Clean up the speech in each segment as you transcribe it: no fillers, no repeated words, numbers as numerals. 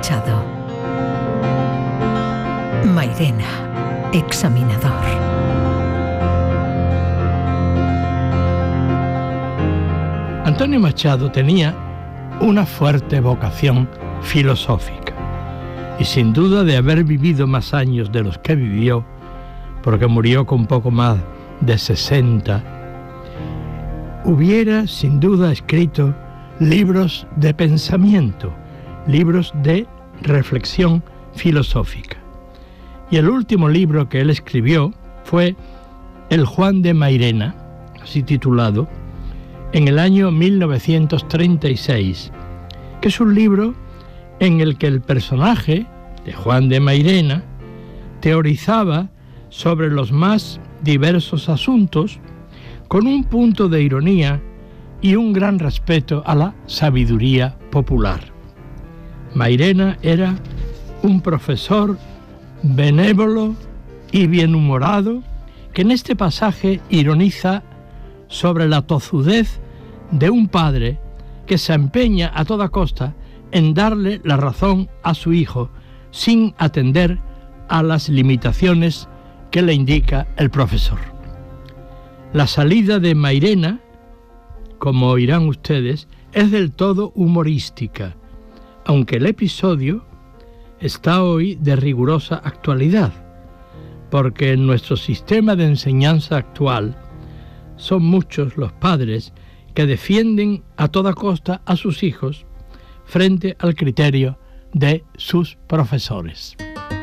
Machado. Mairena, examinador. Antonio Machado tenía una fuerte vocación filosófica y sin duda de haber vivido más años de los que vivió, porque murió con poco más de 60, hubiera sin duda escrito libros de pensamiento, libros de reflexión filosófica. Y el último libro que él escribió fue El Juan de Mairena, así titulado, en el año 1936, que es un libro en el que el personaje de Juan de Mairena teorizaba sobre los más diversos asuntos con un punto de ironía y un gran respeto a la sabiduría popular. Mairena era un profesor benévolo y bienhumorado que en este pasaje ironiza sobre la tozudez de un padre que se empeña a toda costa en darle la razón a su hijo sin atender a las limitaciones que le indica el profesor. La salida de Mairena, como oirán ustedes, es del todo humorística, aunque el episodio está hoy de rigurosa actualidad, porque en nuestro sistema de enseñanza actual son muchos los padres que defienden a toda costa a sus hijos frente al criterio de sus profesores.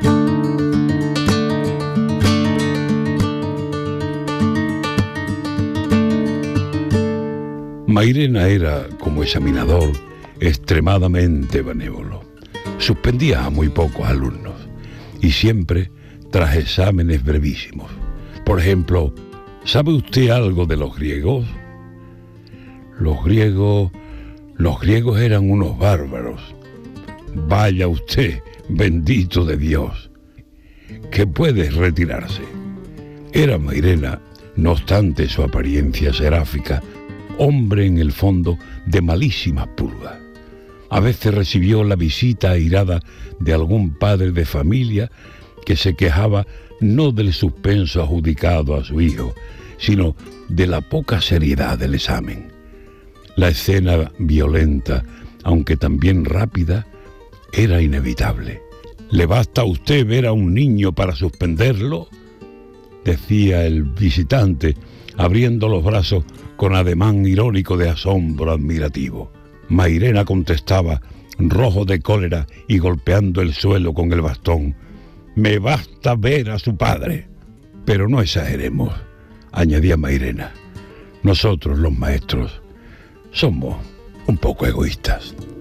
Mairena era, como examinador, extremadamente benévolo. Suspendía a muy pocos alumnos y siempre tras exámenes brevísimos. Por ejemplo, ¿sabe usted algo de los griegos? Los griegos eran unos bárbaros. Vaya usted, bendito de Dios, que puede retirarse. Era Mairena, no obstante su apariencia seráfica, hombre en el fondo de malísimas pulgas. A veces recibió la visita airada de algún padre de familia que se quejaba no del suspenso adjudicado a su hijo, sino de la poca seriedad del examen. La escena violenta, aunque también rápida, era inevitable. ¿Le basta a usted ver a un niño para suspenderlo?, decía el visitante, abriendo los brazos con ademán irónico de asombro admirativo. Mairena contestaba, rojo de cólera y golpeando el suelo con el bastón: «Me basta ver a su padre». Pero no exageremos, añadía Mairena. Nosotros, los maestros, somos un poco egoístas.